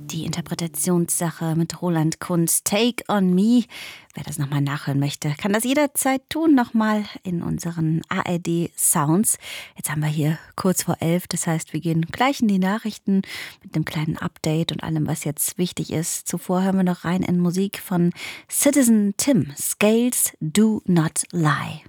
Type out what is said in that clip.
Die Interpretationssache mit Roland Kunz, Take on Me. Wer das nochmal nachhören möchte, kann das jederzeit tun, nochmal in unseren ARD Sounds. Jetzt haben wir hier kurz vor 11, das heißt, wir gehen gleich in die Nachrichten mit einem kleinen Update und allem, was jetzt wichtig ist. Zuvor hören wir noch rein in Musik von Citizen Tim, Scales Do Not Lie.